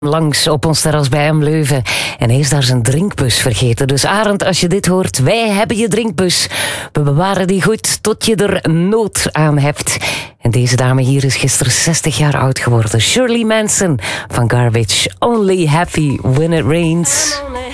langs op ons terras bij hem Leuven. En hij is daar zijn drinkbus vergeten. Dus Arend, als je dit hoort, wij hebben je drinkbus. We bewaren die goed tot je er nood aan hebt. En deze dame hier is gisteren 60 jaar oud geworden. Shirley Manson van Garbage. Only happy when it rains.